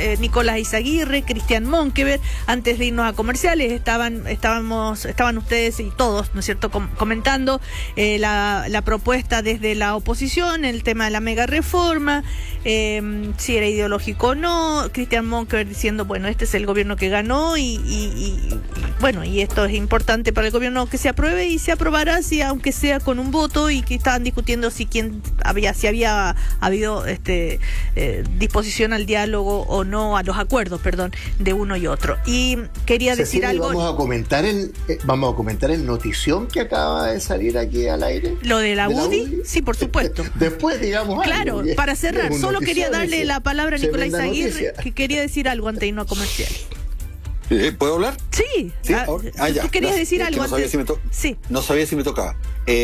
Nicolás Izaguirre, Cristian Monkever. Antes de irnos a comerciales estaban ustedes y todos, ¿no es cierto?, comentando la propuesta desde la oposición, el tema de la mega reforma, si era ideológico o no. Cristian Monkever diciendo, bueno, este es el gobierno que ganó y bueno, y esto es importante para el gobierno que se apruebe y se aprobará, si aunque sea con un voto, y que estaban discutiendo si había habido disposición al diálogo o no, a los acuerdos, perdón, de uno y otro. Y quería decir algo. Vamos a comentar en notición que acaba de salir aquí al aire. Lo de la UDI, sí, por supuesto. Después digamos claro, algo. Para cerrar, solo quería darle la palabra a Nicolás Izaguirre, que quería decir algo antes de irnos a comercial. ¿Puedo hablar? Sí. Ya. Tú querías decir algo antes. Sí. No sabía si me tocaba.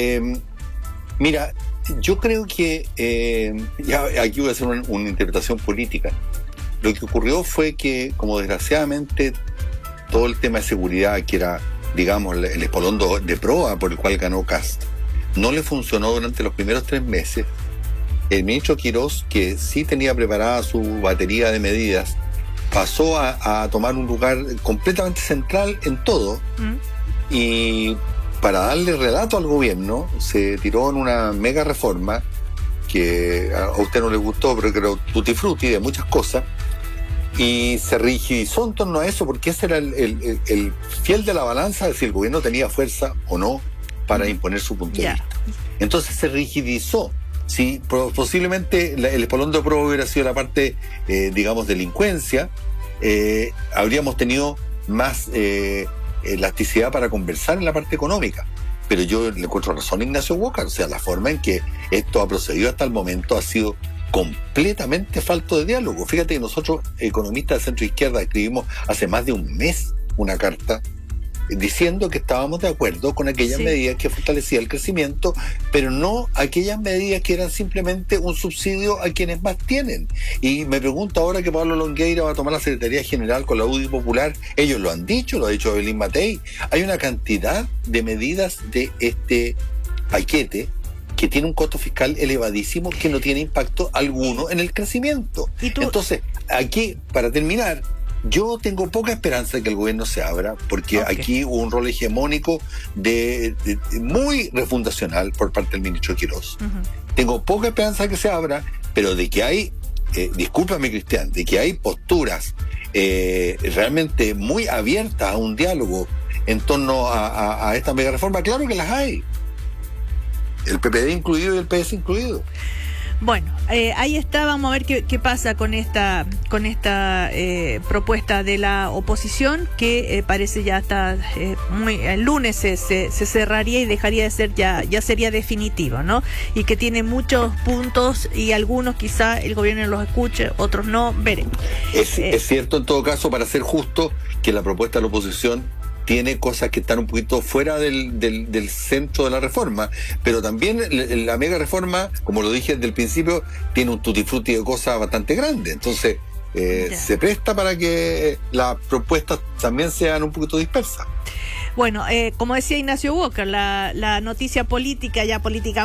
Mira, yo creo que ya aquí voy a hacer una interpretación política. Lo que ocurrió fue que, como desgraciadamente todo el tema de seguridad, que era, digamos, el espolón de proa por el cual ganó Kast, no le funcionó durante los primeros 3 meses, el ministro Quirós, que sí tenía preparada su batería de medidas, pasó a tomar un lugar completamente central en todo, y para darle relato al gobierno se tiró en una mega reforma que a usted no le gustó, pero creo tutti frutti de muchas cosas, y se rigidizó en torno a eso, porque ese era el fiel de la balanza de si el gobierno tenía fuerza o no para imponer su punto de vista. Entonces se rigidizó. Si posiblemente el espolón de prueba hubiera sido la parte, digamos, delincuencia, habríamos tenido más elasticidad para conversar en la parte económica. Pero yo le encuentro razón a Ignacio Walker, o sea, la forma en que esto ha procedido hasta el momento ha sido completamente falto de diálogo. Fíjate que nosotros, economistas de centro izquierda, escribimos hace más de un mes una carta diciendo que estábamos de acuerdo con aquellas medidas que fortalecían el crecimiento, pero no aquellas medidas que eran simplemente un subsidio a quienes más tienen. Y me pregunto ahora que Pablo Longueira va a tomar la Secretaría General con la UDI Popular, ellos lo han dicho, lo ha dicho Evelyn Matei, hay una cantidad de medidas de este paquete que tiene un costo fiscal elevadísimo que no tiene impacto alguno en el crecimiento. Entonces, aquí, para terminar, yo tengo poca esperanza de que el gobierno se abra, porque aquí hubo un rol hegemónico muy refundacional por parte del ministro Quirós. Tengo poca esperanza de que se abra, pero de que hay, discúlpame Cristian, de que hay posturas realmente muy abiertas a un diálogo en torno a esta mega reforma, claro que las hay. El PPD incluido y el PS incluido. Bueno, ahí está, vamos a ver qué pasa con esta propuesta de la oposición, que parece ya está el lunes se cerraría y dejaría de ser, ya sería definitivo, ¿no? Y que tiene muchos puntos y algunos quizá el gobierno los escuche, otros no, veremos. Es cierto en todo caso, para ser justo, que la propuesta de la oposición tiene cosas que están un poquito fuera del centro de la reforma, pero también la mega reforma, como lo dije desde el principio, tiene un tutti frutti de cosas bastante grandes. Entonces se presta para que las propuestas también sean un poquito dispersas. Bueno, como decía Ignacio Walker, la noticia política, ya política